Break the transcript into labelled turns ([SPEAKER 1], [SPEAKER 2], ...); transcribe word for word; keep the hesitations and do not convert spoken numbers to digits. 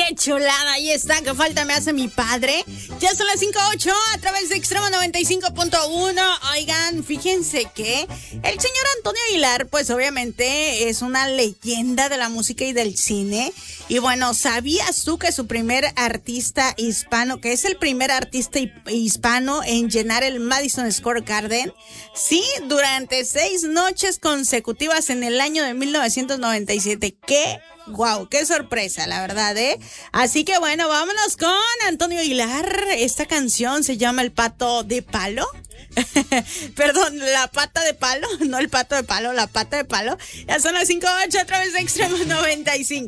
[SPEAKER 1] qué chulada, ahí está, que falta me hace mi padre. Ya son las cinco ocho a través de Extremo noventa y cinco punto uno. Oigan, fíjense que el señor Antonio Aguilar, pues obviamente es una leyenda de la música y del cine. Y bueno, ¿sabías tú que su primer artista hispano, que es el primer artista hispano en llenar el Madison Square Garden? Sí, durante seis noches consecutivas en el año de mil novecientos noventa y siete. ¡Qué guau! ¡Qué sorpresa, la verdad, eh! Así que bueno, vámonos con Antonio Aguilar. Esta canción se llama El Pato de Palo. Perdón, la pata de palo, no el pato de palo, la pata de palo. Ya son las cinco ocho a través de Extremo noventa y cinco.